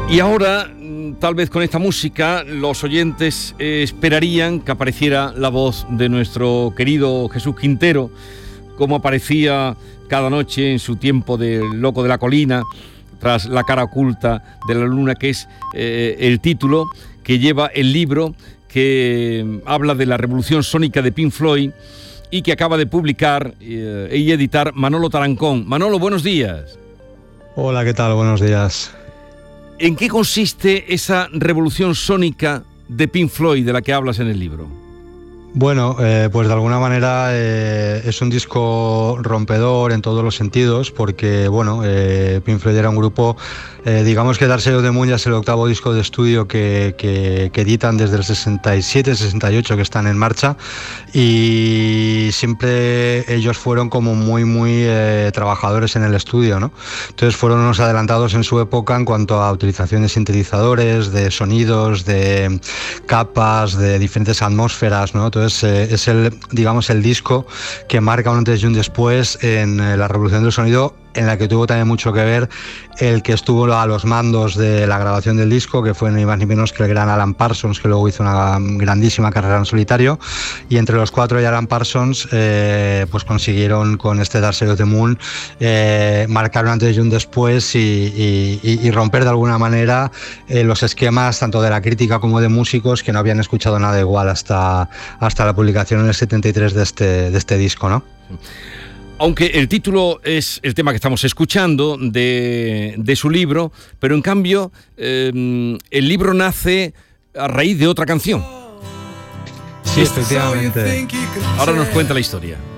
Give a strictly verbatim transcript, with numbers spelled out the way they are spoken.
Y ahora, tal vez con esta música, los oyentes eh, esperarían que apareciera la voz de nuestro querido Jesús Quintero, como aparecía cada noche en su tiempo de Loco de la Colina, tras La cara oculta de la luna, que es eh, el título que lleva el libro que habla de la revolución sónica de Pink Floyd y que acaba de publicar eh, y editar Manolo Tarancón. Manolo, buenos días. Hola, ¿qué tal? Buenos días. ¿En qué consiste esa revolución sónica de Pink Floyd de la que hablas en el libro? Bueno, eh, pues de alguna manera eh, es un disco rompedor en todos los sentidos, porque bueno, eh, Pink Floyd era un grupo, eh, digamos que Dark Side of the Moon ya es el octavo disco de estudio que, que, que editan desde el sesenta y siete, sesenta y ocho que están en marcha, y siempre ellos fueron como muy muy eh, trabajadores en el estudio, ¿no? Entonces fueron unos adelantados en su época en cuanto a utilización de sintetizadores, de sonidos, de capas, de diferentes atmósferas, ¿no? Entonces es el, digamos, el disco que marca un antes y un después en la revolución del sonido, en la que tuvo también mucho que ver el que estuvo a los mandos de la grabación del disco, que fue ni más ni menos que el gran Alan Parsons, que luego hizo una grandísima carrera en solitario, y entre los cuatro y Alan Parsons eh, pues consiguieron con este Dark Side of the Moon eh, marcar un antes y un después y, y, y romper de alguna manera eh, los esquemas tanto de la crítica como de músicos que no habían escuchado nada igual hasta, hasta la publicación en el setenta y tres de este, de este disco, ¿no? Aunque el título es el tema que estamos escuchando de, de su libro, pero en cambio eh, el libro nace a raíz de otra canción. Sí, efectivamente. Ahora nos cuenta la historia.